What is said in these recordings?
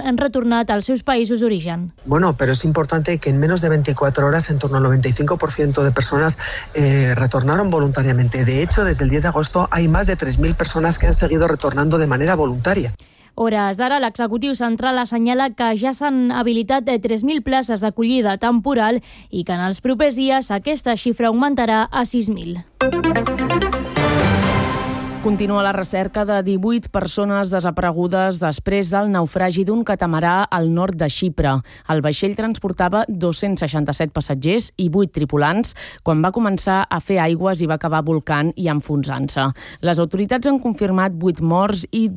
han retornat als seus països d'origen. Bueno, pero es importante que en menos de 24 horas en torno al 95% de personas retornaron voluntariamente. De hecho, desde el 10 de agosto hay más de 3.000 personas que han seguido retornando de manera voluntaria. Hores d'ara, l'executiu central assenyala que ja s'han habilitat 3.000 places d'acollida temporal i que en els propers dies aquesta xifra augmentarà a 6.000. Continua la recerca de 18 persones desaparegudes després del naufragi d'un catamarà al nord de Xipre. El vaixell transportava 267 passatgers i 8 tripulants quan va començar a fer aigües i va acabar volcant i enfonsant-se. Les autoritats han confirmat 8 morts i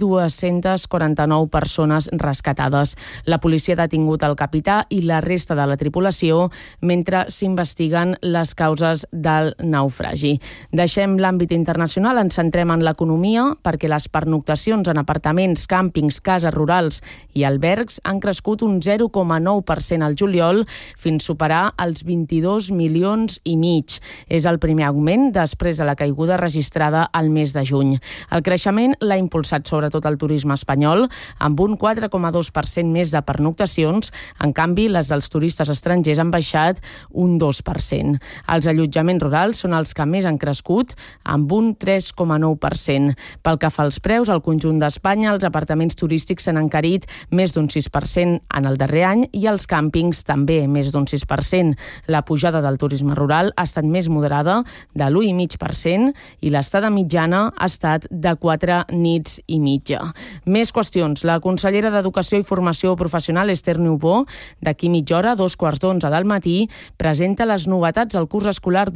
249 persones rescatades. La policia ha detingut el capità i la resta de la tripulació mentre s'investiguen les causes del naufragi. Deixem l'àmbit internacional, ens centrem en l'economia perquè les pernoctacions en apartaments, càmpings, cases rurals i albergs han crescut un 0,9% al juliol fins a superar els 22 milions i mig. És el primer augment després de la caiguda registrada al mes de juny. El creixement l'ha impulsat sobretot el turisme espanyol, amb un 4,2% més de pernoctacions. En canvi, les dels turistes estrangers han baixat un 2%. Els allotjaments rurals són els que més han crescut, amb un 3,9%. Pel que fa als preus, al conjunt d'Espanya, els apartaments turístics s'han encarit més d'un 6% en el darrer any i els càmpings també més d'un 6%. La pujada del turisme rural ha estat més moderada, de l'1,5%, i l'estada mitjana ha estat de 4 nits i mitja. Més qüestions. La consellera d'Educació i Formació Professional, Esther Niubó, d'aquí mitja hora, 2:15 del matí, presenta les novetats al curs escolar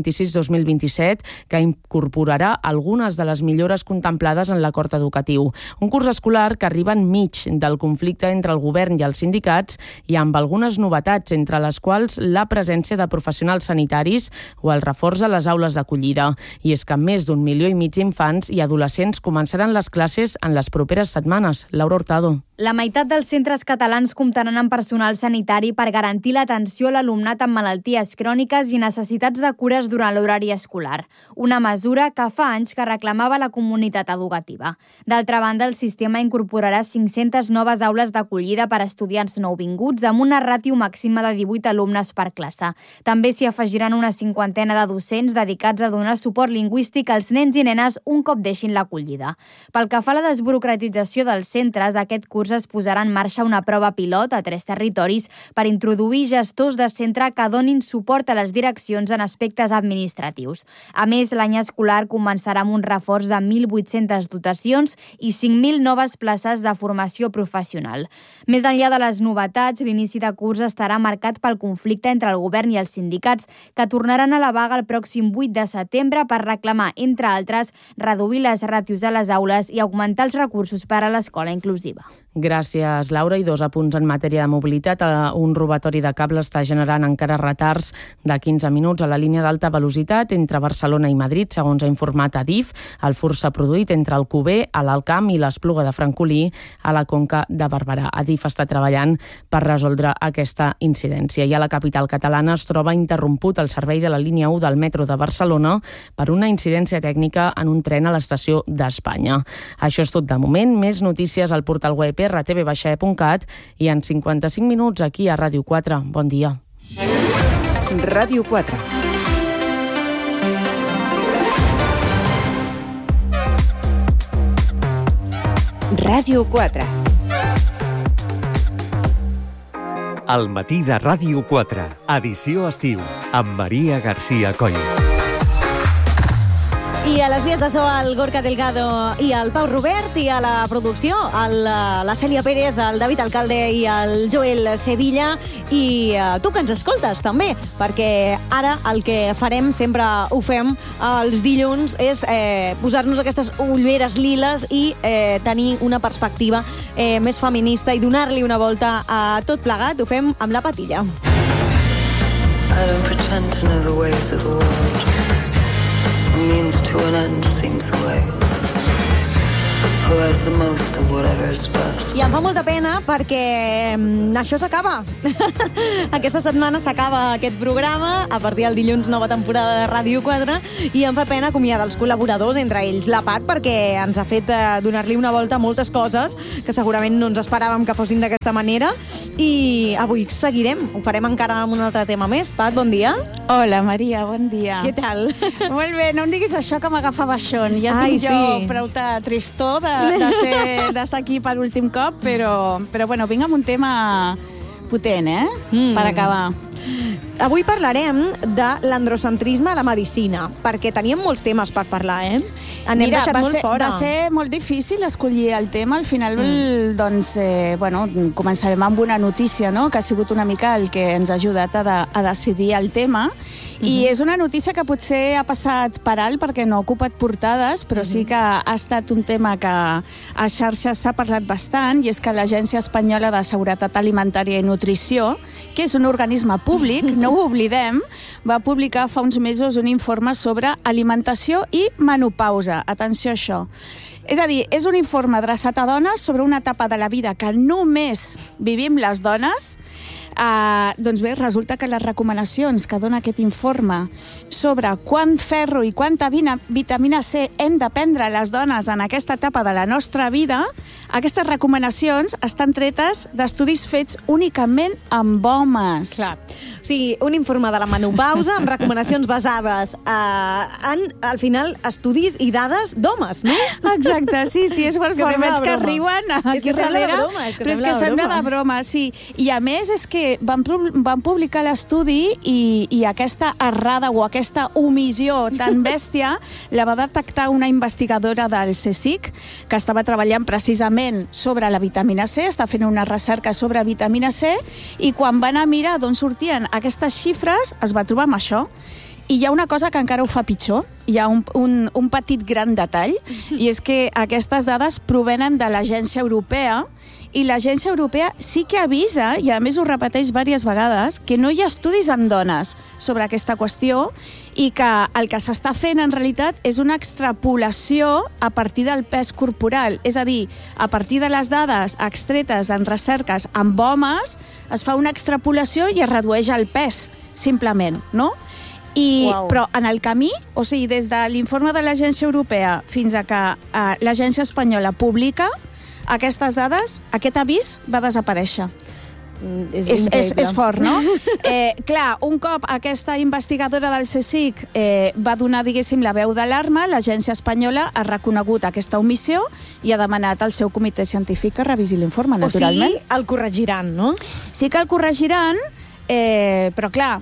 2026-2027 que incorporarà algunes de les millores contemplades en l'acord educatiu. Un curs escolar que arriba enmig del conflicte entre el govern i els sindicats i amb algunes novetats, entre les quals la presència de professionals sanitaris o el reforç a les aules d'acollida. I és que més d'1,5 milió d'infants i adolescents començaran les classes en les properes setmanes. Laura Hurtado. La meitat dels centres catalans comptaran amb personal sanitari per garantir l'atenció a l'alumnat amb malalties cròniques i necessitats de cures durant l'horari escolar. Una mesura que fa anys que reclamava la comunitat educativa. D'altra banda, el sistema incorporarà 500 noves aules d'acollida per a estudiants nouvinguts amb una ràtio màxima de 18 alumnes per classe. També s'hi afegiran una 50 de docents dedicats a donar suport lingüístic als nens i nenes un cop deixin l'acollida. Pel que fa a la desburocratització dels centres, aquest curs es posarà en marxa una prova pilot a 3 territoris per introduir gestors de centre que donin suport a les direccions en aspectes administratius. A més, l'any escolar començarà amb un reforç de 1.800 dotacions i 5.000 noves places de formació professional. Més enllà de les novetats, l'inici de curs estarà marcat pel conflicte entre el govern i els sindicats, que tornaran a la vaga el pròxim 8 de setembre per reclamar, entre altres, reduir les ràtios a les aules i augmentar els recursos per a l'escola inclusiva. Gràcies, Laura. I 2 apunts en matèria de mobilitat. Un robatori de cable està generant encara retards de 15 minuts a la línia d'alta velocitat entre Barcelona i Madrid, segons ha informat Adif. El furt s'ha produït entre el Cuber, a l'Alcamp i l'Espluga de Francolí, a la Conca de Barberà. Adif està treballant per resoldre aquesta incidència. I a la capital catalana es troba interromput el servei de la línia 1 del metro de Barcelona per una incidència tècnica en un tren a l'estació d'Espanya. Això és tot de moment. Més notícies al portal web rtv-e.cat i en 55 minuts aquí a Ràdio 4. Bon dia. Ràdio 4. Ràdio 4. Al matí de Ràdio 4, edició estiu, amb Maria García Coll. I a les vies de so el Gorka Delgado i el Pau Robert, i a la producció la Cèlia Pérez, el David Alcalde i el Joel Sevilla. I tu que ens escoltes també, perquè ara el que farem, sempre ho fem els dilluns, és posar-nos aquestes ulleres liles i tenir una perspectiva més feminista i donar-li una volta a tot plegat. Ho fem amb la Patilla. I don't pretend to know the ways of the world. A means to an end seems the way. who has the most of whatever's best. I em fa molta pena perquè això s'acaba. Aquesta setmana s'acaba aquest programa, a partir del dilluns nova temporada de Ràdio 4, i em fa pena acomiadar els col·laboradors, entre ells la Pat, perquè ens ha fet donar-li una volta a moltes coses que segurament no ens esperàvem que fossin d'aquesta manera, i avui seguirem, ho farem encara amb un altre tema més. Pat, bon dia. Hola, Maria, bon dia. Què tal? Molt bé, no em diguis això que m'agafa baixón. Ja tinc jo prou tristor d'estar aquí per últim cop, però bueno, vinc amb un tema potent, per acabar. Avui parlarem de l'androcentrisme a la medicina, perquè teníem molts temes per parlar, N'hem deixat molt fora. Va ser molt difícil escollir el tema. Al final, començarem amb una notícia, no?, que ha sigut una mica el que ens ha ajudat a decidir el tema. I és una notícia que potser ha passat per alt perquè no ha ocupat portades, però sí que ha estat un tema que a xarxes s'ha parlat bastant, i és que l'Agència Espanyola de Seguretat Alimentària i Nutrició, que és un organisme públic, no ho oblidem, va publicar fa uns mesos un informe sobre alimentació i menopausa. Atenció a això. És a dir, és un informe adreçat a dones sobre una etapa de la vida que només vivim les dones. Doncs bé, resulta que les recomanacions que dona aquest informe sobre quant ferro i quanta vitamina C hem de prendre les dones en aquesta etapa de la nostra vida, aquestes recomanacions estan tretes d'estudis fets únicament amb homes. Clar. O sigui, un informe de la menopausa amb recomanacions basades en, al final, estudis i dades d'homes, no? Exacte, sí, és molt fort. Veig que riuen és que sembla de broma. Però és que sembla de broma, sí. I a més és que van publicar l'estudi i aquesta errada o aquesta omissió tan bèstia la va detectar una investigadora del CSIC que estava treballant precisament sobre la vitamina C, està fent una recerca sobre vitamina C, i quan va anar a mirar d'on sortien aquestes xifres es va trobar amb això. I hi ha una cosa que encara ho fa pitjor, hi ha un petit gran detall, i és que aquestes dades provenen de l'Agència Europea, i l'Agència Europea sí que avisa, i a més ho repeteix diverses vegades, que no hi ha estudis en dones sobre aquesta qüestió i que el que s'està fent en realitat és una extrapolació a partir del pes corporal. És a dir, a partir de les dades extretes en recerques amb homes, es fa una extrapolació i es redueix el pes, simplement, no? Però en el camí, o sigui, des de l'informe de l'Agència Europea fins a que l'Agència Espanyola publica aquestes dades, aquest avís va desaparèixer. És fort, no? Clar, un cop aquesta investigadora del CSIC va donar, diguéssim, la veu d'alarma, l'Agència Espanyola ha reconegut aquesta omissió i ha demanat al seu comitè científic que revisi l'informe, naturalment. O sigui, el corregiran, no? Sí que el corregiran, però clar,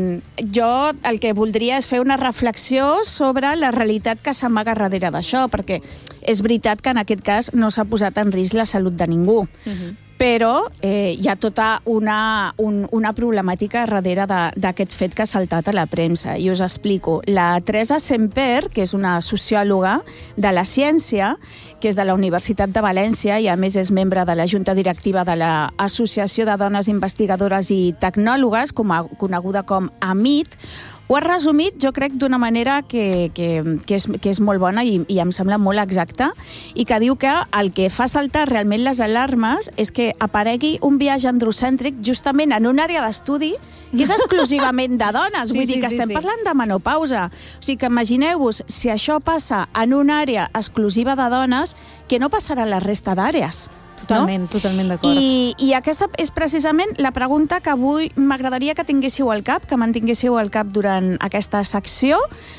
jo el que voldria és fer una reflexió sobre la realitat que s'amaga darrere d'això, perquè és veritat que en aquest cas no s'ha posat en risc la salut de ningú. Però hi ha tota una problemàtica darrere d'aquest fet que ha saltat a la premsa. I us explico. La Teresa Semper, que és una sociòloga de la ciència, que és de la Universitat de València i a més és membre de la Junta Directiva de l'Associació de Dones Investigadores i Tecnòlogues, coneguda com AMIT, ho ha resumit, jo crec, d'una manera que és molt bona i em sembla molt exacta, i que diu que el que fa saltar realment les alarmes és que aparegui un viatge androcèntric justament en una àrea d'estudi que és exclusivament de dones. Vull dir que estem parlant de menopausa. O sigui que imagineu-vos, si això passa en una àrea exclusiva de dones, que no passarà a la resta d'àrees. Totalment d'acord. I aquesta és precisament la pregunta que avui m'agradaria que tinguéssiu al cap, que mantinguéssiu al cap durant aquesta secció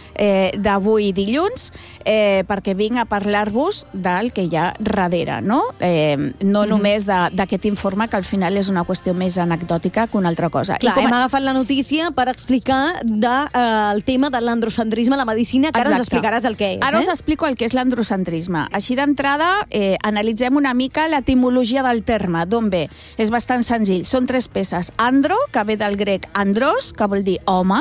d'avui dilluns, perquè vinc a parlar-vos del que hi ha darrere, no? No només d'aquest informe, que al final és una qüestió més anecdòtica que una altra cosa. Clar, hem agafat la notícia per explicar el tema de l'androcentrisme a la medicina, que ara ens explicaràs el que és. Ara us explico el que és l'androcentrisme. Així d'entrada, analitzem una mica l'etimologia del terme, d'on ve. És bastant senzill. Són 3 peces. Andro, que ve del grec andros, que vol dir home,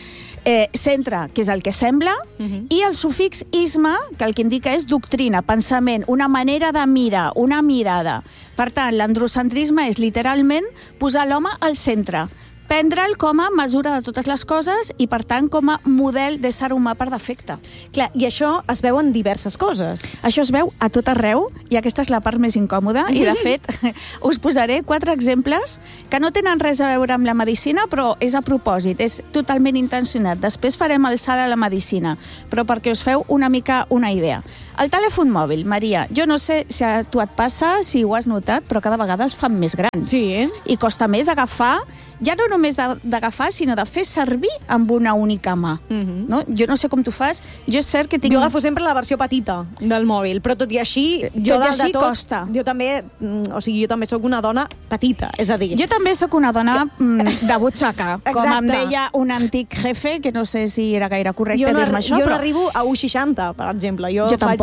centre, que és el que sembla, i el sufix isme, que el que indica és doctrina, pensament, una manera de mirar, una mirada. Per tant, l'androcentrisme és literalment posar l'home al centre. prendre'l com a mesura de totes les coses i, per tant, com a model d'ésser humà per defecte. Clar, i això es veu en diverses coses. Això es veu a tot arreu i aquesta és la part més incòmoda i, de fet, us posaré 4 exemples que no tenen res a veure amb la medicina, però és a propòsit, és totalment intencionat. Després farem el salt a la medicina, però perquè us feu una mica una idea. El telèfon mòbil, Maria, jo no sé si a tu et passa, si ho has notat, però cada vegada els fan més grans. Sí. I costa més agafar, ja no només d'agafar, sinó de fer servir amb una única mà. No? Jo no sé com tu fas, jo és cert que tinc... Jo agafo sempre la versió petita del mòbil, però tot i així, costa. Jo també, jo també sóc una dona petita, és a dir... Jo també sóc una dona de butxaca, com em deia un antic jefe, que no sé si era gaire correcte dir-me això, però... Jo no arribo a 1,60, per exemple. Jo faig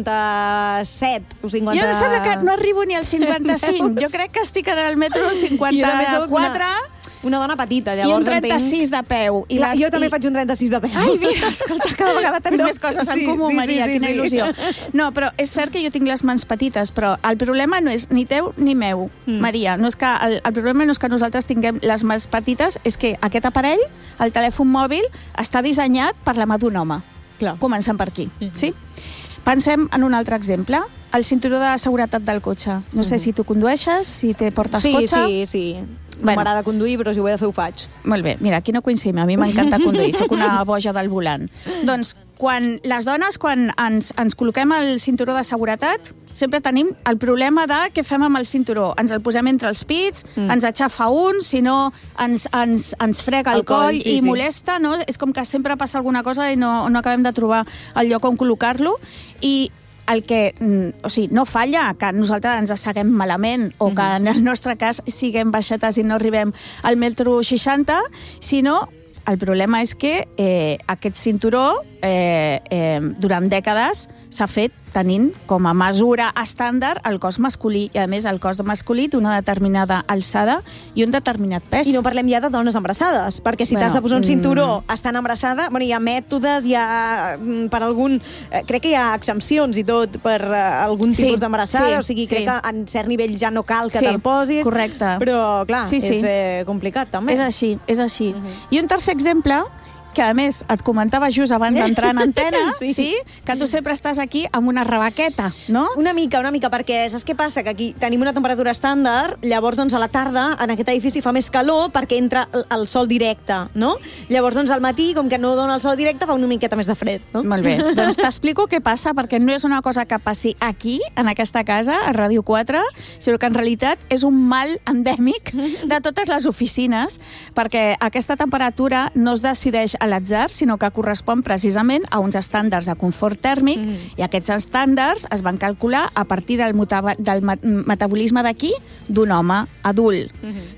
57 o 50... Jo em sembla que no arribo ni al 55. Jo crec que estic en el metro 54... Una dona petita, llavors. I un 36 de peu. Jo també faig un 36 de peu. Ai, mira, escolta, cada vegada tenim més coses en comú, Maria, quina il·lusió. No, però és cert que jo tinc les mans petites, però el problema no és ni teu ni meu, Maria. No és que el problema no és que nosaltres tinguem les mans petites, és que aquest aparell, el telèfon mòbil, està dissenyat per la mà d'un home. Clar. Comencem per aquí, sí? Pensem en un altre exemple, el cinturó de seguretat del cotxe. No sé si tu condueixes, si te portes cotxe... Sí. No m'agrada conduir, però si ho he de fer ho faig. Molt bé, mira, aquí no coincidim, a mi m'encanta conduir, sóc una boja del volant. Doncs, quan ens col·loquem el cinturó de seguretat, sempre tenim el problema de què fem amb el cinturó. Ens el posem entre els pits, ens aixafa un, si no ens frega el coll i molesta, no? És com que sempre passa alguna cosa i no acabem de trobar el lloc on col·locar-lo. I el que, no falla, que nosaltres ens asseguem malament o que en el nostre cas siguem baixetes i no arribem al metro 60, sinó el problema és que aquest cinturó durant dècades s'ha fet tenint com a mesura estàndard el cos masculí i, a més, el cos masculí d'una determinada alçada i un determinat pes. I no parlem ja de dones embarassades, perquè si t'has de posar un cinturó estant embarassada, hi ha mètodes, per algun... Crec que hi ha exempcions i tot per algun tipus d'embarassada, o sigui, crec que en cert nivell ja no cal que te'l posis. Correcte. Però, clar, és complicat, també. És així. I un tercer exemple, que a més et comentava just abans d'entrar en antena, que tu sempre estàs aquí amb una rebaqueta, no? Una mica, perquè saps què passa? Que aquí tenim una temperatura estàndard, llavors doncs a la tarda en aquest edifici fa més calor perquè entra el sol directe, no? Llavors doncs al matí, com que no dona el sol directe, fa una miqueta més de fred, no? Molt bé, doncs t'explico què passa, perquè no és una cosa que passi aquí, en aquesta casa, a Ràdio 4, sinó que en realitat és un mal endèmic de totes les oficines, perquè aquesta temperatura no es decideix a l'atzar, sinó que correspon precisament a uns estàndards de confort tèrmic i aquests estàndards es van calcular a partir del metabolisme d'aquí d'un home adult.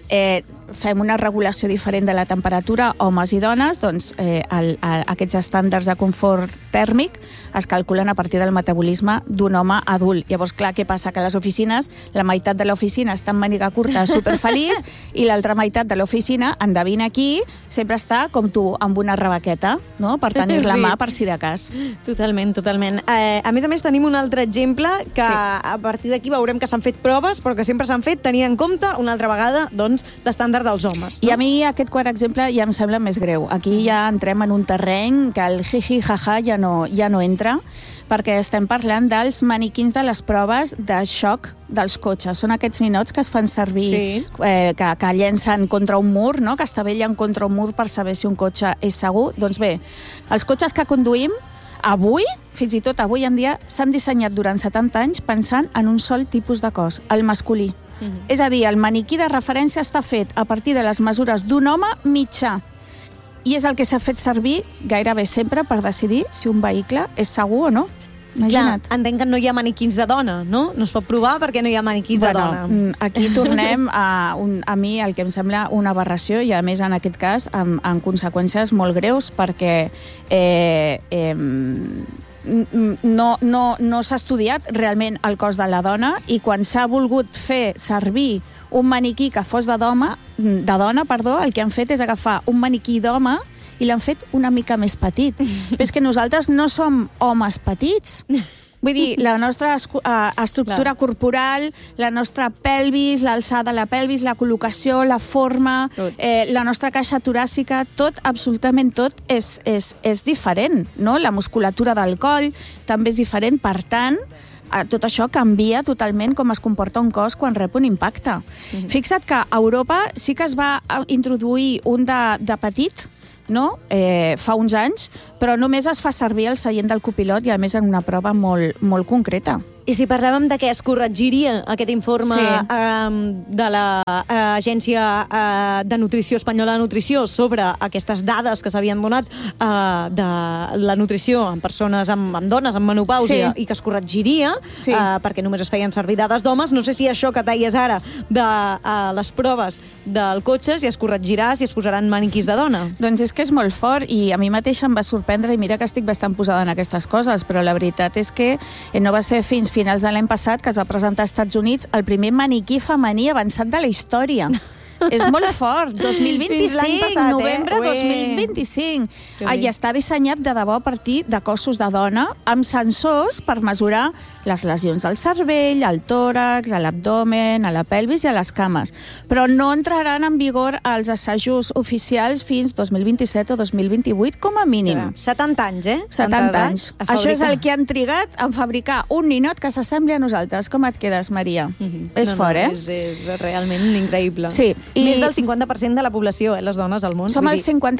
Fem una regulació diferent de la temperatura, homes i dones, doncs aquests estàndards de confort tèrmic es calculen a partir del metabolisme d'un home adult. Llavors, clar, què passa? Que a les oficines, la meitat de l'oficina està en màniga curta superfeliç i l'altra meitat de l'oficina, endevina aquí, sempre està com tu, amb una rebaqueta, no? Per tenir la mà per si de cas. Totalment. A més, tenim un altre exemple que a partir d'aquí veurem que s'han fet proves, però que sempre s'han fet tenint en compte, una altra vegada, doncs, l'estàndard dels homes. I a mi aquest quart exemple ja em sembla més greu. Aquí ja entrem en un terreny que el jiji jaja ja no entra, perquè estem parlant dels maniquins de les proves de xoc dels cotxes. Són aquests ninots que es fan servir, que llencen contra un mur, no? Que estavellen contra un mur per saber si un cotxe és segur. Doncs bé, els cotxes que conduïm avui, fins i tot avui en dia, s'han dissenyat durant 70 anys pensant en un sol tipus de cos, el masculí. És a dir, el maniquí de referència està fet a partir de les mesures d'un home mitjà. I és el que s'ha fet servir gairebé sempre per decidir si un vehicle és segur o no. Imagina't. Clar, entenc que no hi ha maniquins de dona, no? No es pot provar perquè no hi ha maniquins de dona. Aquí tornem a mi el que em sembla una aberració i, a més, en aquest cas, amb conseqüències molt greus perquè no s'ha estudiat realment el cos de la dona i quan s'ha volgut fer servir un maniquí que fos de dona, el que han fet és agafar un maniquí d'home i l'han fet una mica més petit. Però és que nosaltres no som homes petits. Vull dir, la nostra estructura corporal, la nostra pelvis, l'alçada de la pelvis, la col·locació, la forma, la nostra caixa toràcica, tot, absolutament tot, és diferent, no? La musculatura del coll també és diferent, per tant, tot això canvia totalment com es comporta un cos quan rep un impacte. Fixa't que a Europa sí que es va introduir un de petit, no? Fa uns anys, però només es fa servir el seient del copilot i a més en una prova molt concreta. I si parlàvem de què es corregiria aquest informe de l'Agència de Nutrició Espanyola de Nutrició sobre aquestes dades que s'havien donat de la nutrició en persones, amb dones amb menopàusia, i que es corregiria perquè només es feien servir dades d'homes, no sé si això que deies ara de les proves del cotxe, si es corregirà, si es posaran maniquís de dona. Doncs és que és molt fort i a mi mateixa em va sorprendre, i mira que estic bastant posada en aquestes coses, però la veritat és que no va ser fins finals de l'any passat que es va presentar als Estats Units el primer maniquí femení avançat de la història. És molt fort. 2025, novembre 2025. I està dissenyat de debò a partir de cossos de dona amb sensors per mesurar les lesions al cervell, al tòrax, a l'abdomen, a la pelvis i a les cames. Però no entraran en vigor els assajos oficials fins 2027 o 2028, com a mínim. 70 anys, 70 anys. Això és el que han trigat en fabricar un ninot que s'assembli a nosaltres. Com et quedes, Maria? És fort, És realment increïble. Sí. Més del 50% de la població, les dones al món. Som el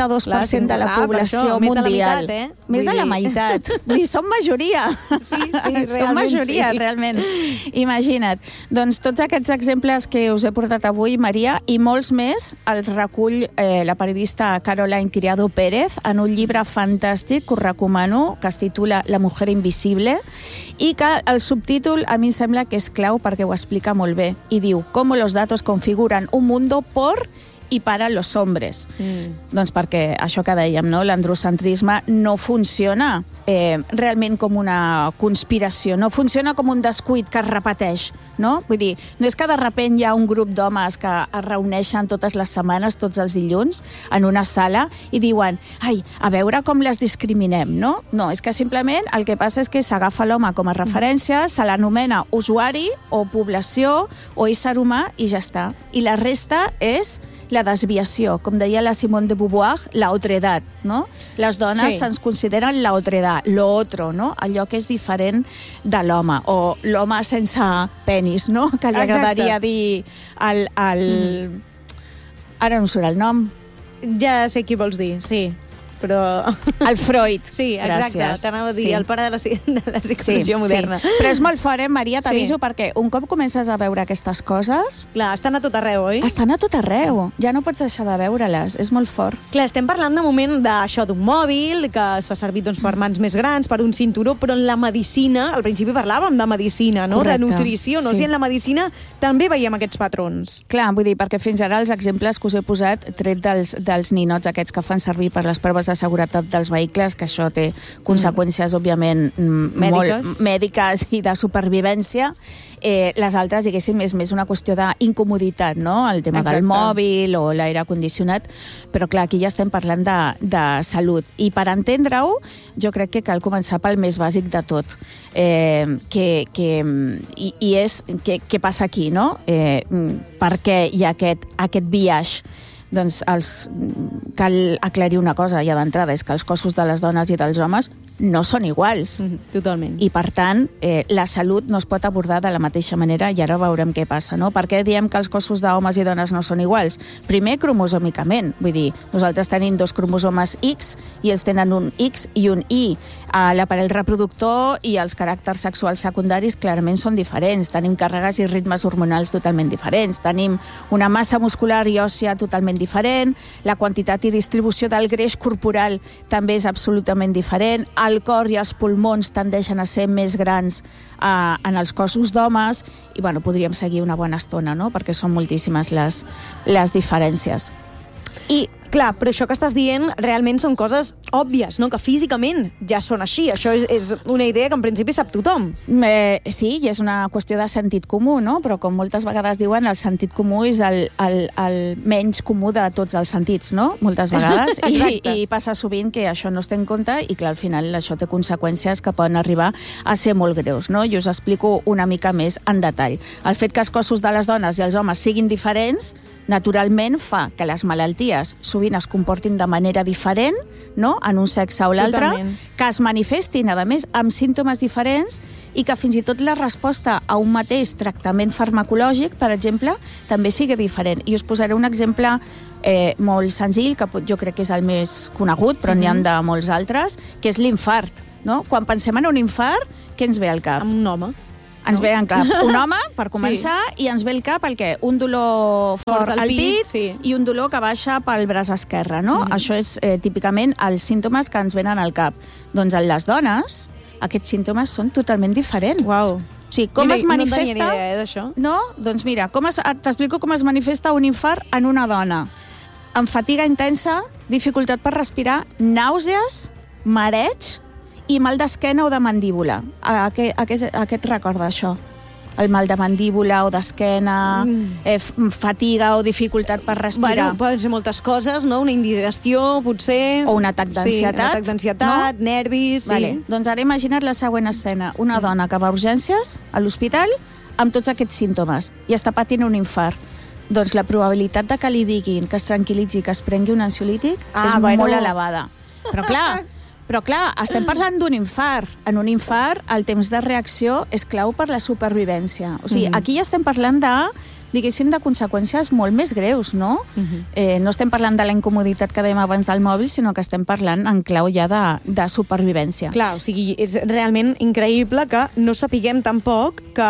52% de la població mundial. Més de la meitat. Vull dir, som majoria. Sí, realment. Realment. Imagina't. Doncs tots aquests exemples que us he portat avui, Maria, i molts més, els recull la periodista Caroline Criado Pérez en un llibre fantàstic que us recomano, que es titula La mujer invisible, i que el subtítol a mi em sembla que és clau perquè ho explica molt bé. I diu, «Cómo los datos configuran un mundo por i para los hombres». Doncs perquè això que dèiem, no? L'androcentrisme no funciona realment com una conspiració, no funciona com un descuit que es repeteix, no? Vull dir, no és que de sobte hi ha un grup d'homes que es reuneixen totes les setmanes, tots els dilluns, en una sala i diuen, ai, a veure com les discriminem, no? No, és que simplement el que passa és que s'agafa l'home com a referència, se l'anomena usuari o població o ésser humà i ja està. I la resta és la desviació, com deia la Simone de Beauvoir, la otredad, no? Les dones se'ns consideren la otredad, lo otro, no? Allò que és diferent de l'home, o l'home sense penis, no? Que li agradaria dir Ara no surt el nom. Ja sé qui vols dir, sí. Però... El Freud. Sí, exacte. T'anava a dir el pare de la psicologia moderna. Però és molt fort, Maria? T'aviso perquè un cop comences a veure aquestes coses... Clar, estan a tot arreu, oi? Estan a tot arreu. Ja no pots deixar de veure-les. És molt fort. Clar, estem parlant de moment d'això d'un mòbil, que es fa servir per mans més grans, per un cinturó, però en la medicina, al principi parlàvem de medicina, no? Correcte. De nutrició, no? Si en la medicina també veiem aquests patrons. Clar, vull dir, perquè fins ara els exemples que us he posat, tret dels ninots aquests que fan servir per les proves de seguretat dels vehicles, que això té conseqüències, òbviament, molt mèdiques i de supervivència. Les altres, diguéssim, és més una qüestió d'incomoditat, no? El tema del mòbil o l'aire condicionat, però clar, aquí ja estem parlant de salut. I per entendre-ho, jo crec que cal començar pel més bàsic de tot. I és què passa aquí, no? Per què hi ha aquest biaix? Doncs cal aclarir una cosa ja d'entrada, és que els cossos de les dones i dels homes no són iguals. Totalment. I, per tant, la salut no es pot abordar de la mateixa manera i ara veurem què passa, no? Per què diem que els cossos d'homes i dones no són iguals? Primer, cromosòmicament. Vull dir, nosaltres tenim 2 cromosomes X i ells tenen un X i un Y. L'aparell reproductor i els caràcters sexuals secundaris clarament són diferents. Tenim càrregues i ritmes hormonals totalment diferents. Tenim una massa muscular i òssia totalment diferent. La quantitat i distribució del greix corporal també és absolutament diferent. El cor i els pulmons tendeixen a ser més grans en els cossos d'homes i podríem seguir una bona estona, no? Perquè són moltíssimes les diferències. I Clar, però això que estàs dient realment són coses òbvies, no? Que físicament ja són així. Això és una idea que en principi sap tothom. Sí, i és una qüestió de sentit comú, no? Però com moltes vegades diuen, el sentit comú és el menys comú de tots els sentits, no? Moltes vegades. I passa sovint que això no es té en compte i que al final això té conseqüències que poden arribar a ser molt greus, no? I us explico una mica més en detall. El fet que els cossos de les dones i els homes siguin diferents naturalment fa que les malalties sovint es comportin de manera diferent, no?, en un sexe o l'altre, que es manifestin, a més, amb símptomes diferents i que fins i tot la resposta a un mateix tractament farmacològic, per exemple, també sigui diferent. I us posaré un exemple molt senzill, que jo crec que és el més conegut, però n'hi ha de molts altres, que és l'infart, no? Quan pensem en un infart, què ens ve al cap? Un home. Ens ve al cap un home, per començar, i ens ve al cap el què? Un dolor fort al pit i un dolor que baixa pel braç esquerre, no? Això és típicament els símptomes que ens venen al cap. Doncs en les dones, aquests símptomes són totalment diferents. Uau. Sí, com es manifesta... No tenia ni idea, d'això. No? Doncs mira, t'explico com es manifesta un infart en una dona. Amb fatiga intensa, dificultat per respirar, nàusees, mareig i mal d'esquena o de mandíbula. A què et recorda això? El mal de mandíbula o d'esquena, fatiga o dificultat per respirar. Bueno, poden ser moltes coses, no? Una indigestió, potser... O un atac d'ansietat. Sí, un atac d'ansietat, no? Nervis... Vale. Doncs ara imagina't la següent escena. Una dona que va a urgències, a l'hospital, amb tots aquests símptomes, i està patint un infart. Doncs la probabilitat de que li diguin que es tranquil·litzi, que es prengui un ansiolític, és molt elevada. Però clar, estem parlant d'un infart. En un infart, el temps de reacció és clau per la supervivència. O sigui, aquí ja estem parlant de, diguéssim, de conseqüències molt més greus, no? No estem parlant de la incomoditat que dèiem abans del mòbil, sinó que estem parlant en clau ja de supervivència. Clar, o sigui, és realment increïble que no sapiguem tampoc que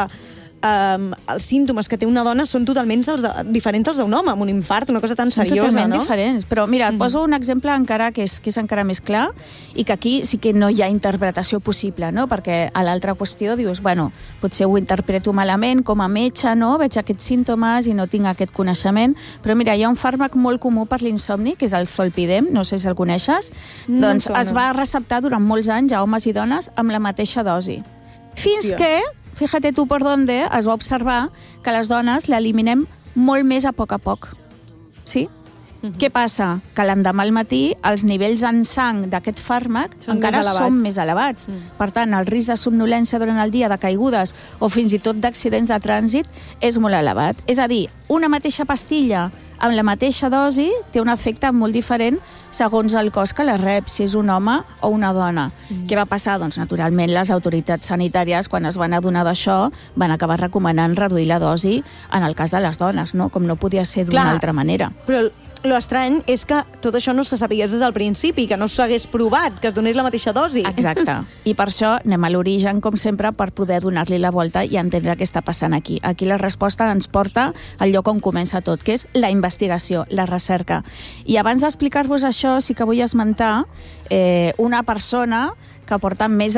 els símptomes que té una dona són totalment diferents als d'un home, amb un infart, una cosa tan seriosa, no? Són totalment diferents. Però mira, et poso un exemple encara que és encara més clar i que aquí sí que no hi ha interpretació possible, no? Perquè a l'altra qüestió dius, bueno, potser ho interpreto malament com a metge, no? Veig aquests símptomes i no tinc aquest coneixement. Però mira, hi ha un fàrmac molt comú per l'insomni, que és el Zolpidem, no sé si el coneixes. Doncs es va receptar durant molts anys a homes i dones amb la mateixa dosi. Fins que, fíjate tu per d'onde, es va observar que les dones l'eliminem molt més a poc. Sí? Què passa? Que l'endemà al matí els nivells en sang d'aquest fàrmac encara són més elevats. Per tant, el risc de somnolència durant el dia, de caigudes o fins i tot d'accidents de trànsit és molt elevat. És a dir, una mateixa pastilla amb la mateixa dosi té un efecte molt diferent segons el cos que la rep, si és un home o una dona. Què va passar? Doncs, naturalment, les autoritats sanitàries, quan es van adonar d'això, van acabar recomanant reduir la dosi en el cas de les dones, no? Com no podia ser d'una altra manera. Però l'estrany és que tot això no se sabia des del principi, que no s'hagués provat, que es donés la mateixa dosi. Exacte. I per això anem a l'origen, com sempre, per poder donar-li la volta i entendre què està passant aquí. Aquí la resposta ens porta al lloc on comença tot, que és la investigació, la recerca. I abans d'explicar-vos això, sí que vull esmentar una persona que porta més de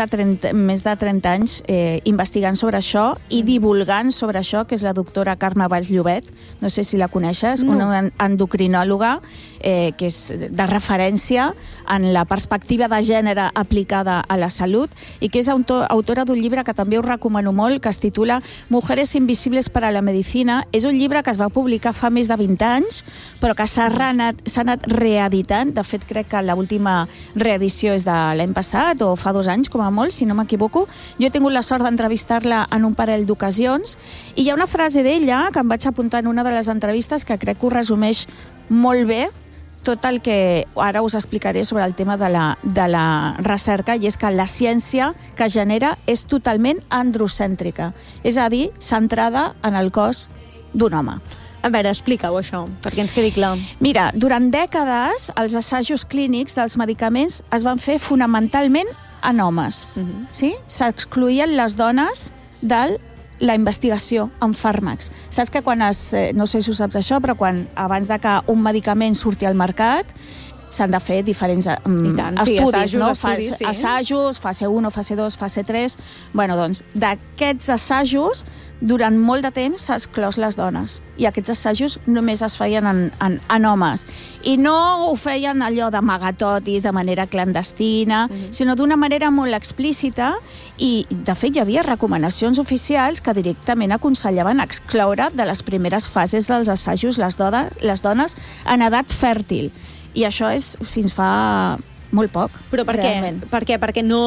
30 anys investigant sobre això i divulgant sobre això, que és la doctora Carme Valls Llobet. No sé si la coneixes, una endocrinòloga que és de referència en la perspectiva de gènere aplicada a la salut i que és autora d'un llibre que també us recomano molt, que es titula Mujeres invisibles para la medicina. És un llibre que es va publicar fa més de 20 anys, però que s'ha anat reeditant. De fet, crec que l'última reedició és de l'any passat o fa 2 anys, com a molt, si no m'equivoco. Jo he tingut la sort d'entrevistar-la en un parell d'ocasions i hi ha una frase d'ella que em vaig apuntar en una de les entrevistes que crec que ho resumeix molt bé tot el que ara us explicaré sobre el tema de la recerca, i és que la ciència que genera és totalment androcèntrica, és a dir, centrada en el cos d'un home. A veure, explica-ho això, perquè ens quedi clar. Mira, durant dècades els assajos clínics dels medicaments es van fer fonamentalment en homes. Sí? S'excloïen les dones de la investigació en fàrmacs. Saps que quan no sé si ho saps això, però abans de que un medicament surti al mercat, s'han de fer diferents estudis, assajos, fase 1, fase 2, fase 3... Bueno, doncs, d'aquests assajos, durant molt de temps s'ha exclòs les dones. I aquests assajos només es feien en homes. I no ho feien allò d'amagatotis, de manera clandestina, sinó d'una manera molt explícita, i, de fet, hi havia recomanacions oficials que directament aconsellaven excloure de les primeres fases dels assajos les dones en edat fèrtil. I això és fins fa molt poc. Però per què? Perquè no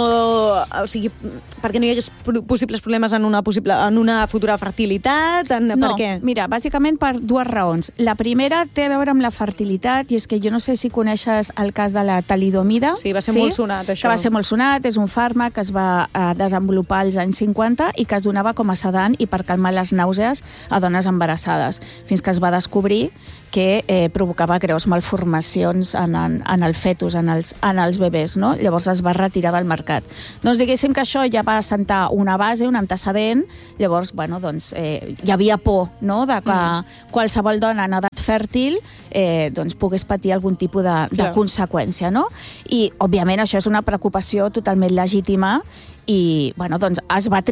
hi hagués possibles problemes en una futura fertilitat? Per què? Mira, bàsicament per dues raons. La primera té a veure amb la fertilitat, i és que jo no sé si coneixes el cas de la talidomida. Sí, va ser molt sonat, això. Que va ser molt sonat, és un fàrmac que es va desenvolupar als anys 50 i que es donava com a sedant i per calmar les nàusees a dones embarassades, fins que es va descobrir que provocava greus malformacions en el fetus, en els bebès, no? Llavors es va retirar del mercat. Doncs diguéssim que això ja va assentar una base, un antecedent, llavors, bueno, doncs, hi havia por, no?, de que qualsevol dona en edat fèrtil doncs pogués patir algun tipus de conseqüència, no? I, òbviament, això és una preocupació totalment legítima i, bueno, doncs,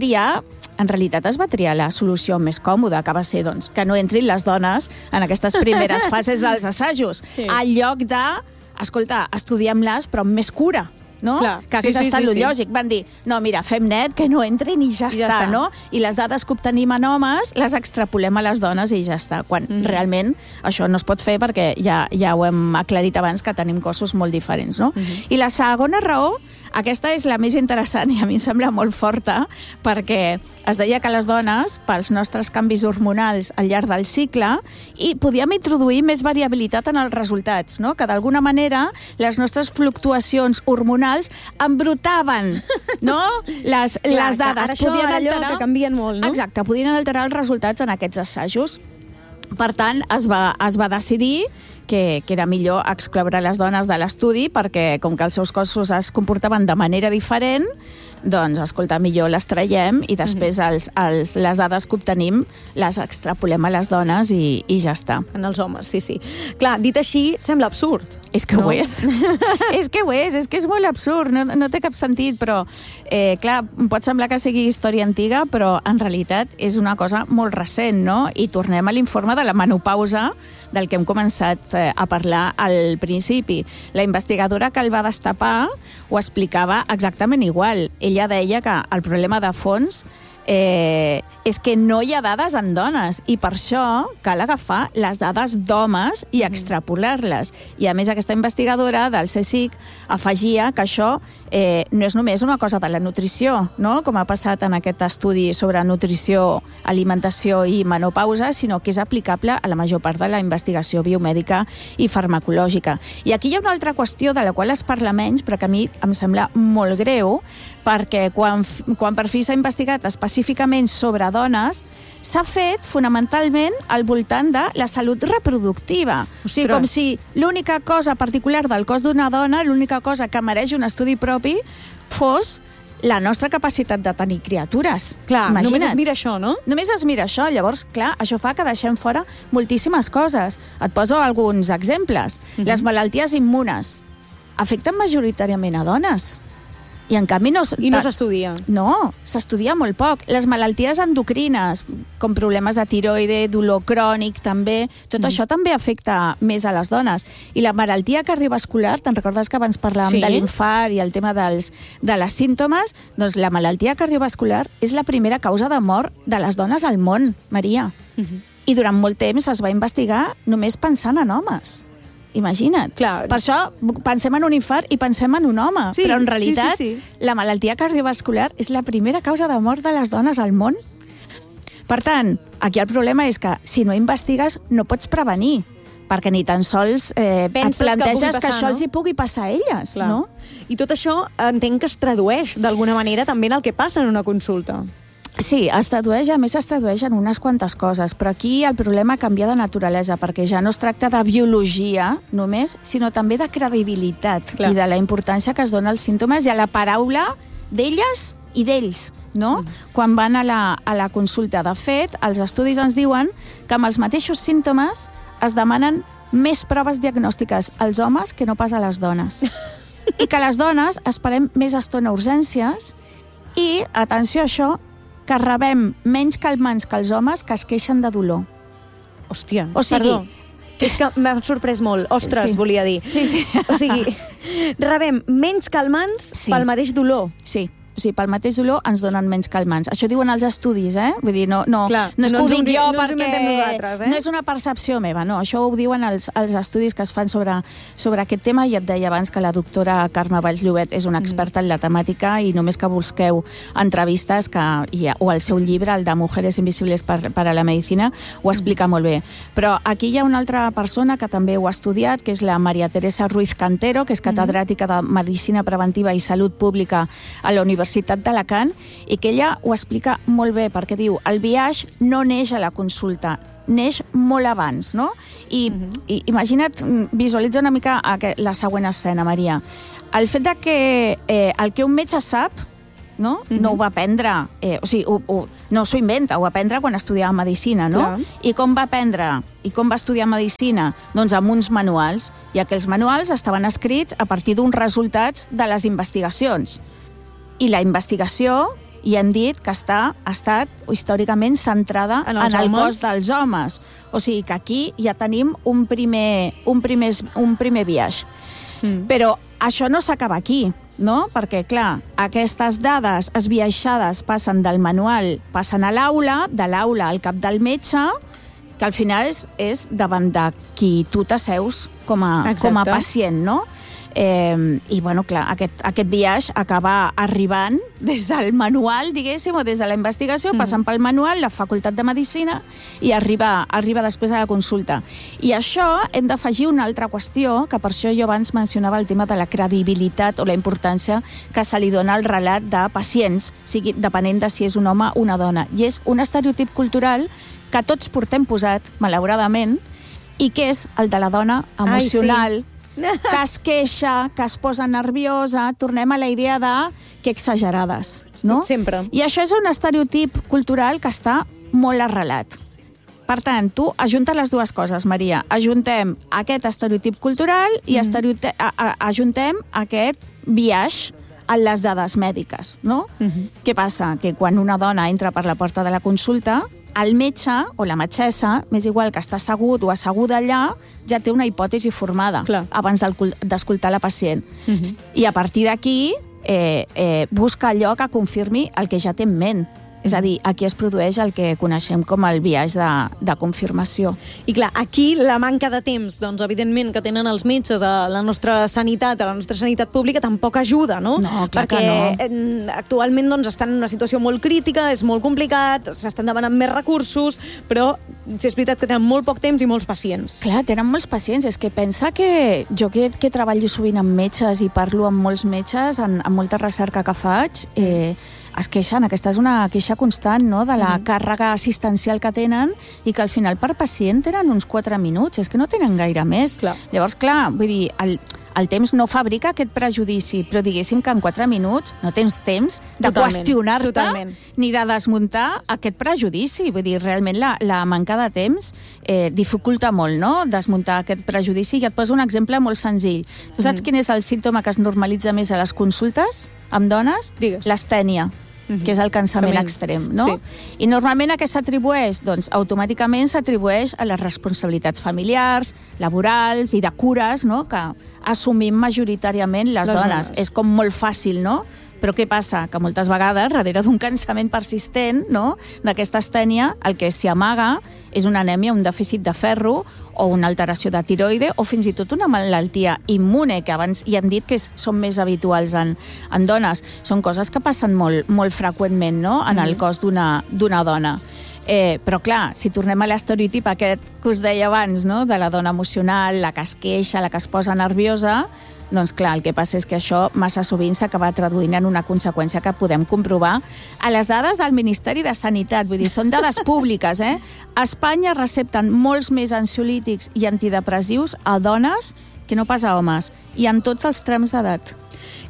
en realitat es va triar la solució més còmoda, que va ser, doncs, que no entrin les dones en aquestes primeres fases dels assajos, en lloc de, escolta, estudiem-les, però amb més cura, no? Clar, que hagués estat lo lògic. Van dir, no, mira, fem net, que no entrin i ja està, no? I les dades que obtenim en homes les extrapolem a les dones i ja està. Quan realment això no es pot fer perquè ja ho hem aclarit abans que tenim cossos molt diferents, no? I la segona raó, aquesta és la més interessant i a mi em sembla molt forta, perquè es deia que les dones, pels nostres canvis hormonals al llarg del cicle, i podíem introduir més variabilitat en els resultats, no? Que d'alguna manera les nostres fluctuacions hormonals embrutaven, no? Les dades. Això era allò que canvien molt, no? Exacte, podien alterar els resultats en aquests assajos. Per tant, es va decidir que era millor excloure les dones de l'estudi perquè, com que els seus cossos es comportaven de manera diferent, doncs, escolta, millor les traiem i després les dades que obtenim les extrapolem a les dones i ja està. En els homes, sí. Clar, dit així, sembla absurd. És que ho és. És que és molt absurd, no té cap sentit, però, clar, pot semblar que sigui història antiga, però en realitat és una cosa molt recent, no? I tornem a l'informe de la menopausa, del que hem començat a parlar al principi. La investigadora que el va destapar ho explicava exactament igual. Ella deia que el problema de fons és que no hi ha dades en dones i per això cal agafar les dades d'homes i extrapolar-les. I a més aquesta investigadora del CSIC afegia que això no és només una cosa de la nutrició, no? Com ha passat en aquest estudi sobre nutrició, alimentació i menopausa, sinó que és aplicable a la major part de la investigació biomèdica i farmacològica. I aquí hi ha una altra qüestió de la qual es parla menys, però que a mi em sembla molt greu, perquè quan per fi s'ha investigat específicament sobre dones, s'ha fet fonamentalment al voltant de la salut reproductiva. O sigui, com si l'única cosa particular del cos d'una dona, l'única cosa que mereix un estudi propi, fos la nostra capacitat de tenir criatures. Clar, només es mira això, no? Només es mira això. Llavors, clar, això fa que deixem fora moltíssimes coses. Et poso alguns exemples. Les malalties immunes afecten majoritàriament a dones. I en canvi no s'estudia. No, s'estudia molt poc. Les malalties endocrines, com problemes de tiroide, dolor crònic també, tot això també afecta més a les dones. I la malaltia cardiovascular, te'n recordes que abans parlàvem de l'infart i el tema de les símptomes? Doncs la malaltia cardiovascular és la primera causa de mort de les dones al món, Maria. I durant molt temps es va investigar només pensant en homes. Imagina't. Clar. Per això pensem en un infart i pensem en un home, però en realitat la malaltia cardiovascular és la primera causa de mort de les dones al món. Per tant, aquí el problema és que si no investigues no pots prevenir, perquè ni tan sols et planteges que això els hi pugui passar a elles. No? I tot això entenc que es tradueix d'alguna manera també en el que passa en una consulta. Sí, es tradueix en unes quantes coses, però aquí el problema canvia de naturalesa, perquè ja no es tracta de biologia només, sinó també de credibilitat i de la importància que es dona als símptomes i a la paraula d'elles i d'ells, no? Quan van a la consulta. De fet, els estudis ens diuen que amb els mateixos símptomes es demanen més proves diagnòstiques als homes que no pas a les dones. I que les dones esperem més estona a urgències i, atenció a això, que rebem menys calmants que els homes que es queixen de dolor. Hòstia, o sigui, perdó. És que m'ha sorprès molt. Ostres, Sí. volia dir. Sí. O sigui, rebem menys calmants pel mateix dolor. Sí. O sigui, pel mateix dolor ens donen menys calmants. Això diuen els estudis, Vull dir, no Clar, és que ho dic jo no ens ho inventem perquè nosaltres, no és una percepció meva, no. Això ho diuen els estudis que es fan sobre aquest tema, i et deia abans que la doctora Carme Valls Llobet és una experta en la temàtica, i només que busqueu entrevistes o el seu llibre, el de Mujeres Invisibles para la Medicina, ho explica molt bé. Però aquí hi ha una altra persona que també ho ha estudiat, que és la Maria Teresa Ruiz Cantero, que és catedràtica de Medicina Preventiva i Salut Pública a la Universitat d'Alacant, i que ella ho explica molt bé, perquè diu, el biaix no neix a la consulta, neix molt abans, no? I imagina't, visualitza una mica la següent escena, Maria. El fet de que el que un metge sap, no ho va aprendre, o sigui, no s'ho inventa, ho va aprendre quan estudiava Medicina, no? Clar. I com va aprendre, i com va estudiar Medicina? Doncs amb uns manuals, i aquells manuals estaven escrits a partir d'uns resultats de les investigacions. I la investigació, i hem dit que ha estat històricament centrada en el cos dels homes. O sigui que aquí ja tenim un primer biaix. Però això no s'acaba aquí, no? Perquè, clar, aquestes dades esbiaixades passen del manual, passen a l'aula, de l'aula al cap del metge, que al final és davant de qui tu t'asseus com a pacient, no? I, bueno, clar, aquest biaix acaba arribant des del manual, diguéssim, o des de la investigació, passant pel manual, la Facultat de Medicina, i arriba després a la consulta. I això hem d'afegir una altra qüestió, que per això jo abans mencionava el tema de la credibilitat o la importància que se li dona al relat de pacients, sigui depenent de si és un home o una dona. I és un estereotip cultural que tots portem posat, malauradament, i que és el de la dona emocional, que es queixa, que es posa nerviosa. Tornem a la idea de que exagerades, no? Sempre. I això és un estereotip cultural que està molt arrelat. Per tant, tu ajunta les dues coses, Maria. Ajuntem aquest estereotip cultural i ajuntem aquest biaix en les dades mèdiques, no? Què passa? Que quan una dona entra per la porta de la consulta, el metge o la metgessa, més igual que està assegut o asseguda allà, ja té una hipòtesi formada abans d'escoltar la pacient. I a partir d'aquí busca allò que confirmi el que ja té en ment. És a dir, aquí es produeix el que coneixem com el biaix de confirmació. I clar, aquí la manca de temps, doncs evidentment que tenen els metges a la nostra sanitat pública, tampoc ajuda, no? No, clar perquè que no. Actualment doncs, estan en una situació molt crítica, és molt complicat, s'estan demanant més recursos, però sí, és veritat que tenen molt poc temps i molts pacients. Clar, tenen molts pacients. És que pensa que jo que treballo sovint amb metges i parlo amb molts metges, amb molta recerca que faig, es queixen. Aquesta és una queixa constant, no?, de la càrrega assistencial que tenen i que al final per pacient tenen uns 4 minuts. És que no tenen gaire més. Clar. Llavors, clar, vull dir, el temps no fabrica aquest prejudici, però diguéssim que en 4 minuts no tens temps de qüestionar-te ni de desmuntar aquest prejudici. Vull dir, realment la manca de temps dificulta molt, no?, desmuntar aquest prejudici. I et poso un exemple molt senzill. Tu saps quin és el símptoma que es normalitza més a les consultes amb dones? Digues. L'astènia, que és el cansament extrem, no? Sí. I normalment a què s'atribueix? Doncs automàticament s'atribueix a les responsabilitats familiars, laborals i de cures, no?, que assumim majoritàriament les dones. És com molt fàcil, no? Però què passa? Que moltes vegades, darrere d'un cansament persistent, no?, d'aquesta astènia, el que s'hi amaga és una anèmia, un dèficit de ferro, o una alteració de tiroide, o fins i tot una malaltia immune, que abans ja hem dit que són més habituals en dones. Són coses que passen molt freqüentment, no?, en el cos d'una dona. Però clar, si tornem a l'estereotip aquest que us deia abans, no?, de la dona emocional, la que es queixa, la que es posa nerviosa, doncs clar, el que passa és que això massa sovint s'acaba traduint en una conseqüència que podem comprovar a les dades del Ministeri de Sanitat. Vull dir, són dades públiques, A Espanya recepten molts més ansiolítics i antidepressius a dones que no pas a homes, i en tots els trams d'edat. Clar,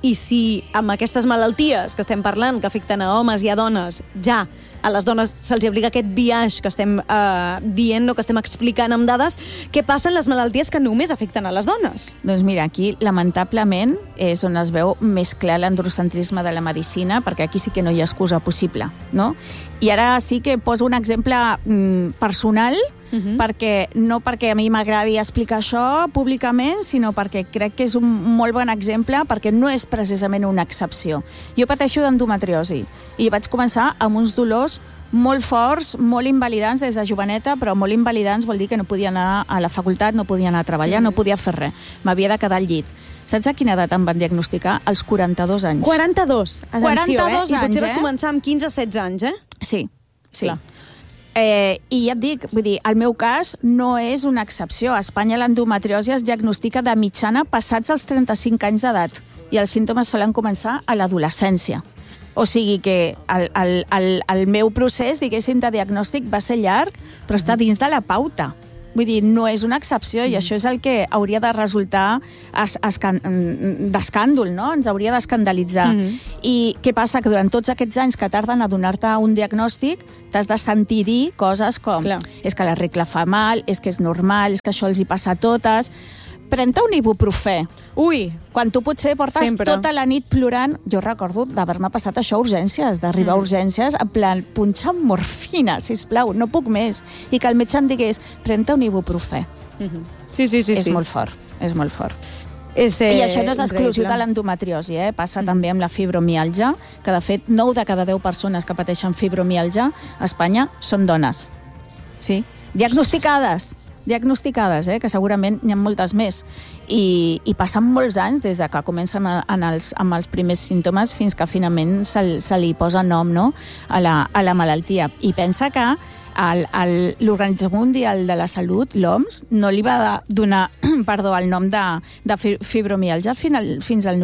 I si amb aquestes malalties que estem parlant, que afecten a homes i a dones, ja a les dones se'ls aplica aquest biaix que estem dient o que estem explicant amb dades, què passa en les malalties que només afecten a les dones? Doncs mira, aquí, lamentablement, és on es veu més clar l'androcentrisme de la medicina, perquè aquí sí que no hi ha excusa possible, no? I ara sí que poso un exemple personal, perquè a mi m'agradi explicar això públicament, sinó perquè crec que és un molt bon exemple, perquè no és precisament una excepció. Jo pateixo d'endometriosi i vaig començar amb uns dolors molt forts, molt invalidants des de joveneta, però molt invalidants vol dir que no podia anar a la facultat, no podia anar a treballar, no podia fer res. M'havia de quedar al llit. Saps a quina edat em van diagnosticar? Als 42 anys. 42? Atenció, 42 anys, I potser vas començar amb 15-16 anys, eh? Sí. Clar. I ja et dic, vull dir, el meu cas no és una excepció. A Espanya l'endometriosi es diagnostica de mitjana passats els 35 anys d'edat i els símptomes solen començar a l'adolescència. O sigui que el meu procés, diguéssim, de diagnòstic va ser llarg, però està dins de la pauta. Vull dir, no és una excepció i això és el que hauria de resultar d'escàndol, no? Ens hauria d'escandalitzar. I què passa? Que durant tots aquests anys que tarden a donar-te un diagnòstic t'has de sentir dir coses com és que la regla fa mal, és que és normal, és que això els hi passa a totes. Pren-te un ibuprofè. Ui! Quan tu potser portes tota la nit plorant... Jo recordo d'haver-me passat això a urgències, d'arribar a urgències, en plan, punxa morfina, sisplau, no puc més. I que el metge em digués, pren-te un ibuprofè. Sí. És molt fort, és molt fort. I això no és exclusiu de l'endometriosi, passa també amb la fibromiàlgia, que de fet 9 de cada 10 persones que pateixen fibromiàlgia a Espanya són dones. Sí? Diagnosticades, que segurament n'hi ha moltes més. I passen molts anys des de que comencen amb els primers símptomes fins que finalment se li posa nom, no? a la malaltia. I pensa que l'Organització Mundial de la Salut, l'OMS, no li va donar el nom de fibromiàlgia fins al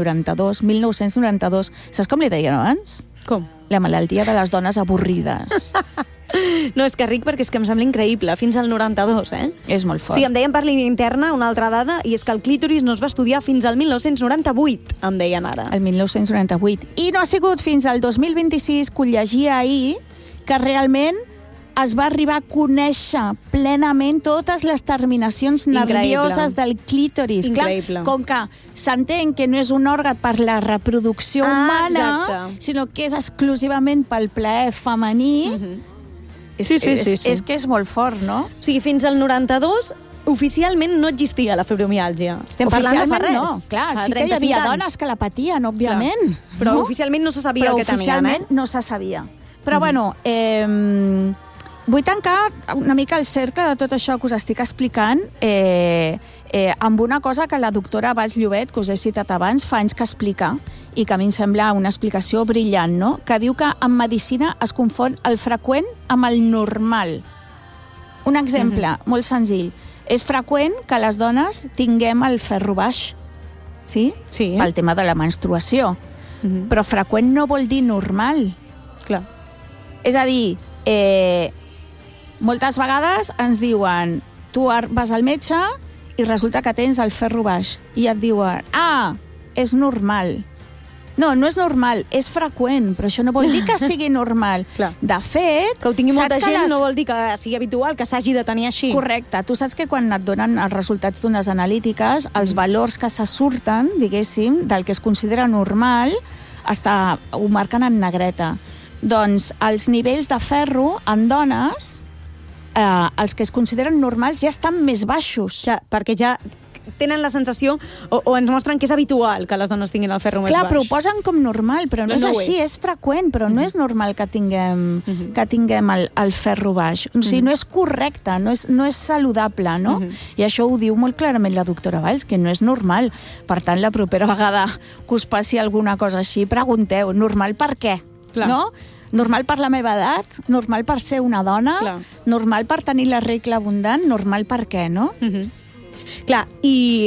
1992. Saps com li deien abans? Com? La malaltia de les dones avorrides. No, és que ric, perquè és que em sembla increïble, fins al 92, És molt fort. Sí, em deien per línia interna una altra dada, i és que el clítoris no es va estudiar fins al 1998, em deien ara. El 1998. I no ha sigut fins al 2026, que ho llegia ahir, que realment es va arribar a conèixer plenament totes les terminacions nervioses del clítoris. Increïble. Clar, com que s'entén que no és un òrgan per la reproducció humana, sinó que és exclusivament pel plaer femení, és que és molt fort, no? O sigui, fins al 92... Oficialment no existia la fibromiàlgia. Estem parlant de fa res. No, clar, sí que hi havia dones que la patien, òbviament. Però oficialment no se sabia el que tenien, oficialment no se sabia. Però, bueno, vull tancar una mica el cercle de tot això que us estic explicant amb una cosa que la doctora Valls Llobet, que us he citat abans, fa anys que explica, i que a mi em sembla una explicació brillant, no? Que diu que en medicina es confon el freqüent amb el normal. Un exemple molt senzill. És freqüent que les dones tinguem el ferro baix, sí? Pel tema de la menstruació. Però freqüent no vol dir normal. Clar. És a dir, moltes vegades ens diuen tu vas al metge i resulta que tens el ferro baix. I et diuen, és normal. No, no és normal, és freqüent, però això no vol dir que sigui normal. De fet... Que ho tingui molta gent no vol dir que sigui habitual, que s'hagi de tenir així. Correcte. Tu saps que quan et donen els resultats d'unes analítiques, els valors que se surten, diguéssim, del que es considera normal, ho marquen en negreta. Doncs els nivells de ferro en dones, els que es consideren normals, ja estan més baixos. Ja, perquè ja tenen la sensació, o ens mostren que és habitual que les dones tinguin el ferro més baix. Clar, però ho posen com normal, però no és així, és freqüent, però no és normal que tinguem el ferro baix. O sigui, no és correcte, no és saludable, no? I això ho diu molt clarament la doctora Valls, que no és normal. Per tant, la propera vegada que us passi alguna cosa així, pregunteu, normal per què? No? Normal per la meva edat? Normal per ser una dona? Normal per tenir la regla abundant? Normal per què, no? Clar, i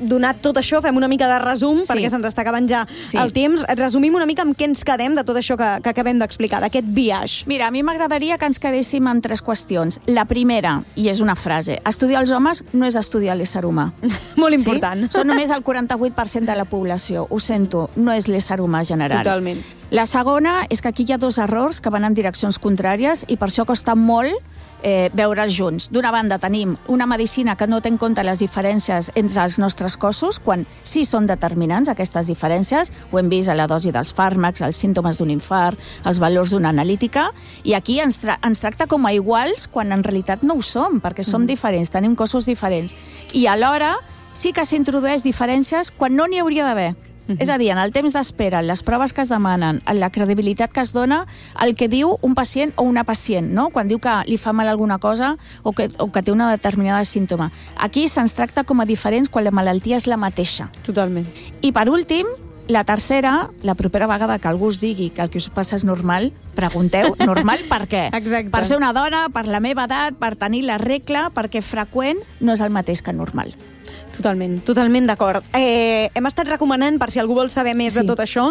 donat tot això, fem una mica de resum, perquè se'ns està acabant ja el temps. Resumim una mica amb què ens quedem de tot això que acabem d'explicar, d'aquest biaix. Mira, a mi m'agradaria que ens quedéssim en 3 qüestions. La primera, i és una frase, estudiar els homes no és estudiar l'ésser humà. Molt important. Són només el 48% de la població. Ho sento, no és l'ésser humà general. Totalment. La segona és que aquí hi ha 2 errors que van en direccions contràries i per això costa molt veure'ls junts. D'una banda tenim una medicina que no té en compte les diferències entre els nostres cossos, quan sí són determinants aquestes diferències, ho hem vist a la dosi dels fàrmacs, els símptomes d'un infart, els valors d'una analítica, i aquí ens tracta com a iguals quan en realitat no ho som, perquè som diferents, tenim cossos diferents. I alhora sí que s'introdueix diferències quan no n'hi hauria d'haver. És a dir, en el temps d'espera, en les proves que es demanen, en la credibilitat que es dona, el que diu un pacient o una pacient, no? Quan diu que li fa mal alguna cosa o que té una determinada símptoma. Aquí se'ns tracta com a diferents quan la malaltia és la mateixa. Totalment. I per últim, la tercera, la propera vegada que algú us digui que el que us passa és normal, pregunteu, normal per què? Exacte. Per ser una dona, per la meva edat, per tenir la regla, perquè freqüent no és el mateix que normal. Totalment d'acord. Hem estat recomanant, per si algú vol saber més de tot això,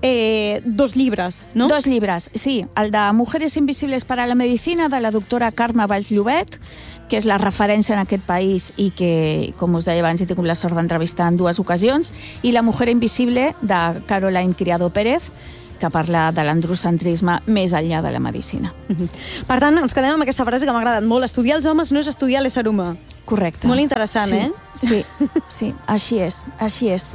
2 llibres, no? 2 llibres, sí. El de Mujeres Invisibles para la Medicina, de la doctora Carme Valls-Llobet, que és la referència en aquest país i que, com us deia abans, he tingut la sort d'entrevistar en 2 ocasions, i La mujer invisible, de Caroline Criado Pérez, que parla de l'androcentrisme més enllà de la medicina. Per tant, ens quedem amb aquesta frase que m'ha agradat molt. Estudiar els homes no és estudiar l'ésser humà. Correcte. Molt interessant, sí. Sí, així és.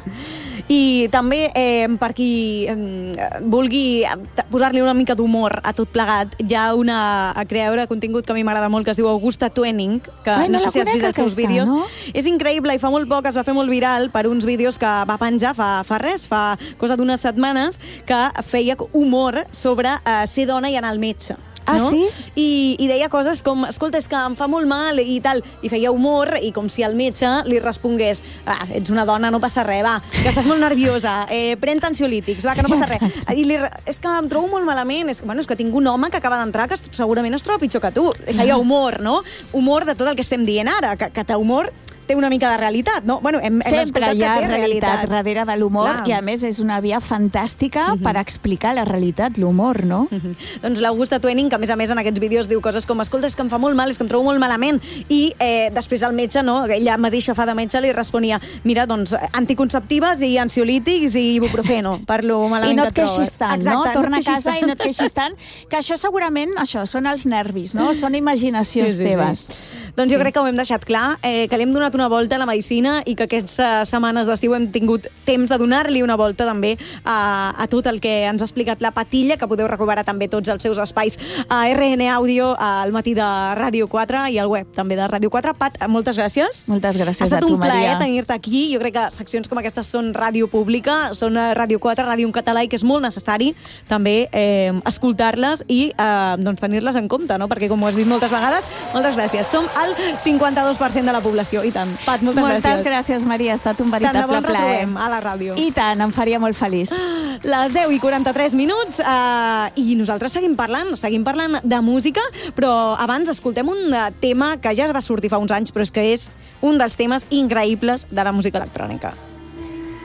I també, per qui vulgui posar-li una mica d'humor a tot plegat, hi ha una creadora de contingut que a mi m'agrada molt, que es diu Augusta Twenning, que no sé si has vist els seus vídeos. No? És increïble, i fa molt poc es va fer molt viral per uns vídeos que va penjar fa cosa d'unes setmanes, que feia humor sobre ser dona i anar al metge. Ah, no? sí? I deia coses com, escolta, és que em fa molt mal i tal, i feia humor, i com si el metge li respongués, ets una dona, no passa res, va, que estàs molt nerviosa, pren ansiolítics, va, que no passa res. I és que em trobo molt malament, és que tinc un home que acaba d'entrar que segurament es troba pitjor que tu. Feia humor, no? Humor de tot el que estem dient ara, que té humor, té una mica de realitat, no? Bueno, sempre hi ha realitat darrere de l'humor, i a més és una via fantàstica per explicar la realitat, l'humor, no? Doncs l'Augusta Twenning, que a més en aquests vídeos diu coses com, escolta, és que em fa molt mal, és que em trobo molt malament, i després el metge, no? Ella mateixa fa de metge, li responia, mira, doncs, anticonceptives i ansiolítics i ibuprofeno, parlo malament. I no et queixis tant, no? Torna a casa i no et queixis tant, que això segurament, són els nervis, no? Són imaginacions teves. Doncs jo crec que ho hem deixat clar, que li hem donat una volta a la medicina i que aquestes setmanes d'estiu hem tingut temps de donar-li una volta també a tot el que ens ha explicat la Patilla, que podeu recuperar també tots els seus espais a RN Àudio, al matí de Ràdio 4 i al web també de Ràdio 4. Pat, moltes gràcies. Moltes gràcies a tu, Maria. Ha estat un plaer tenir-te aquí. Jo crec que seccions com aquestes són ràdio pública, són Ràdio 4, ràdio en català, i que és molt necessari també escoltar-les i tenir-les en compte, no? Perquè, com ho has dit moltes vegades, moltes gràcies. Som el 52% de la població, i tant. Pat, moltes gràcies, Maria. Ha estat un veritable plaer. A la ràdio. I tant, em faria molt feliç. Les 10:43 i nosaltres seguim parlant de música, però abans escoltem un tema que ja es va sortir fa uns anys, però és que és un dels temes increïbles de la música electrònica.